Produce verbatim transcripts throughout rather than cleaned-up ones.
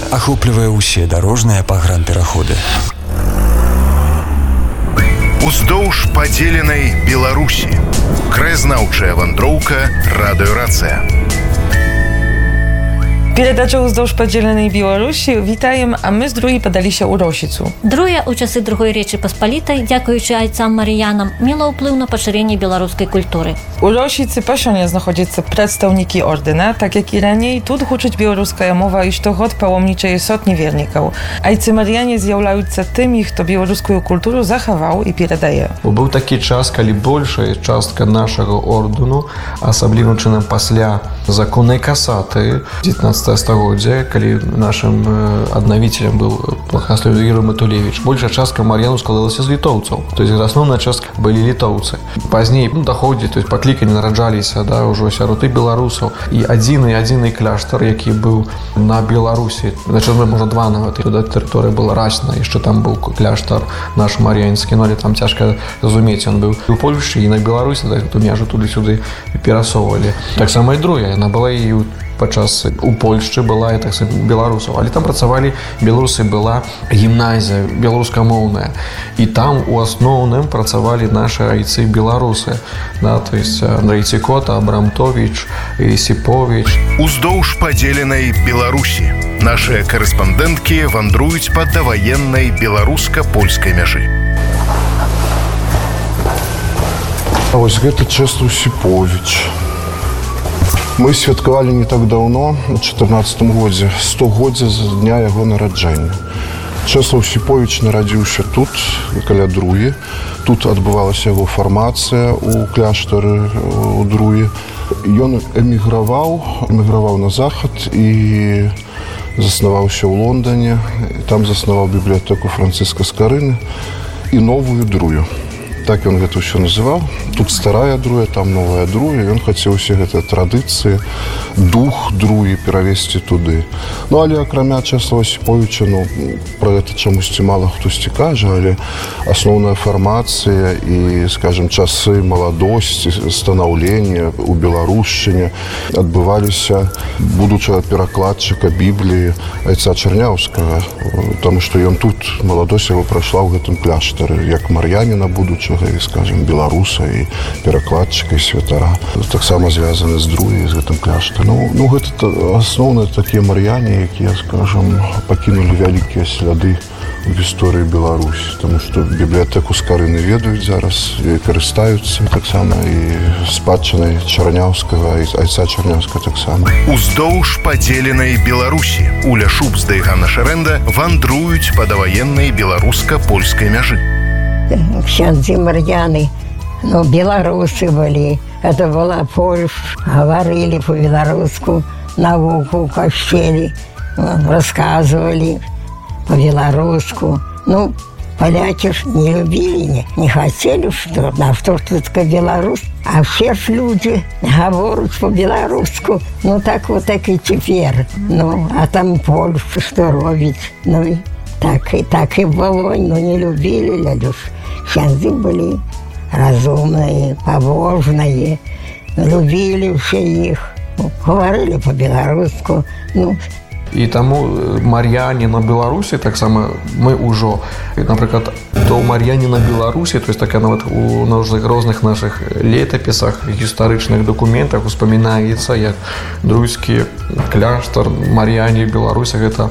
ахоплівае ўсе дарожныя пагранпераходы. Уздоўж падзеленай Беларусі. Краязнаўчая вандроўка «Радыёрацыя». Передача «Уздовж подзеленой Беларусі». Вітаем, а ми з другі падаліся ў Росіцу. Друе ў часы другой Речы Паспалітай, дзякуючы айцам Марыянам, мела ўплыў на пашырэнне беларускай культуры. У Росіцы па сёння знаходзяцца прадстаўнікі ордэна, так як і раней тут гучыць беларуская мова і штогод паломнічае сотні вернікаў. Айцы Марыяне з'яўляюцца тымі, хто беларускую культуру захаваў і перадае. Быў такі час, калі большая частка нашага ордэну, асаблівым чынам пасля законнай касаты дзевятнадцатага стагоддзя, калі нашым аднавіцелем быў плахаслов Юрый Матулевич, большая частка мар'янаў складалася з літоўцаў. То есть асноўная частка былі літоўцы. Пазней ну, даходзі, то есть пакліканні нараджаліся да, ўжо сярод і беларусаў. І адзіны адзіны кляштар, які быў на Беларусі, значит, можа два нават, туды тэрыторыя была рачная, яшчэ там быў кляштар наш мар'янскі, но але там цяжка зразумець, ён быў у Польшчы і на Беларусі, да, то мяжу туды-сюды перасоўвалі. Таксама і другая, яна была і падчас у Польшчы была і так беларусаў, але там працавалі беларусы, была гімназія беларускамоўная, і там у асноўным працавалі нашы айцы беларусы, да, то есть Андрей Цікота, Абрамтович, Ісіпович. Уздоўж падзеленай Беларусі нашыя карэспандэнткі вандруюць па даваеннай беларуска-польскай мяжы. А вось гэта Чэслаў Сіповіч. Мы святкавалі не так даўно, у чатырнаццатым годзе, стагоддзя з дня яго нараджэння. Чэслаў Сіповіч нарадзіўся тут, каля Друі. Тут адбывалася яго фармацыя ў кляштары ў Друі. Ён эміграваў, эміграваў на захад і заснаваўся ў Лондане. Там заснаваў бібліятэку Францыска Скарыны і новую Друю. Так ён гэта ўсё называў. Тут старая Друя, там новая Друя. Ён хацеў усе гэтыя традыцыі, дух Друі перавесці туды. Ну, але акрамя Чэслава Сіповіча, ну, пра гэта чамусьці мала хтосьці кажа, але асноўная фармацыя і, скажем, часы маладосці, станаўлення ў беларушчыне адбываліся будучага перакладчыка Бібліі айца Чарняўскага, таму што ён тут, маладосць яго прайшла ў гэтым кляштары, як мар'яніна будучага, і, скажем, беларуса і перакладчыка і святара. Таксама звязаны з Друі, з гэтым кляштарам. Ну, ну гэта асноўныя такія мар'яне, якія, скажем, пакінулі вялікія сляды в гісторыі Беларусі, таму што бібліятэку Скарыны ведаюць зараз і карыстаюцца таксама і спадчынай Чарняўскага, і айца Чарняўскага таксама. Уздоўж падзеленай Беларусі Уля Шубзда і Ганна Шарэнда вандруюць па даваеннай беларуска-польскай мяжы. Ксяндзы Мар'яны, ну, беларусы былі. Это была Польша, говорили по-беларуску, науку в кашчелі, рассказывали по-беларуску. Ну, поляки ж не любили, не, не хотели, что, на что только белорус. А все ж люди говорят по-беларуску. Ну, так вот, так и теперь. Ну, а там Польша что робить? Ну, и так и, так и было, но не любили люди. Ксяндзы были разумные, побожные, любили все их, говорили по-беларуску. Ну. І таму мар'яне на Беларусі таксама мы ўжо, напрыклад, то мар'яне на Беларусі, то есть такая нават у розных нашых летапісах, гістарычных дакументах успамінаецца, як друйскі кляштар, мар'яне Беларусі, гэта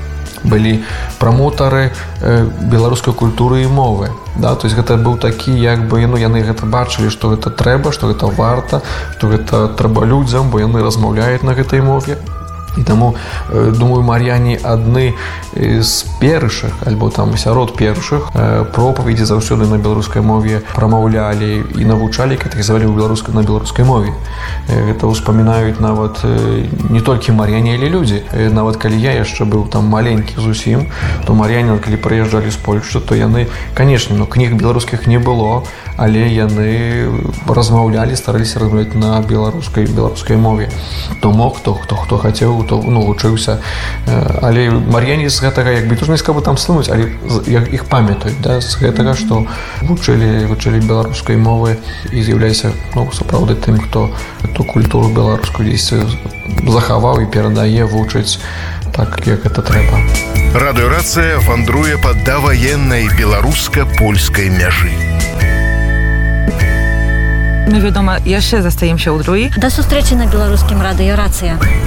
былі прамотары беларускай культуры і мовы. Да? То есть гэта быў такі, як бы, ну, яны гэта бачылі, што гэта трэба, што гэта варта, што гэта трэба людзям, бо яны размаўляюць на гэтай мове. І таму, думаю, мар'яне адны з першых, альбо там сярод першых пропаведзі заўсёды на беларускай мове прамаўлялі і навучалі, катэгізавалі ў беларускай на беларускай мове. Гэта ўспамінаюць нават не толькі мар'яне, але людзі. Нават калі я яшчэ быў там маленькі зусім, то мар'яне, калі прыязджалі з Польшчы, то яны, канешне, ну, кніг беларускіх не было, але яны размаўлялі, стараліся размаўляць на беларускай беларускай мове. То мог, хто хто хто хацеў, то ну, вучыўся. Але мар'яне з гэтага як бы тоже не скажу там слынуць, але іх памятаюць, да, з гэтага, што вучылі вучылі беларускай мовы і з'яўляюся ну, сапраўды тым, хто эту культуру беларускую дзесьці захаваў і перадае, вучыць так, як гэта трэба. Радыёрацыя вандруе па даваеннай беларуска-польскай мяжы. My wiadomo, jeszcze zostajemy się u drugi. Да сустрэчы на беларускім радыёрацыя.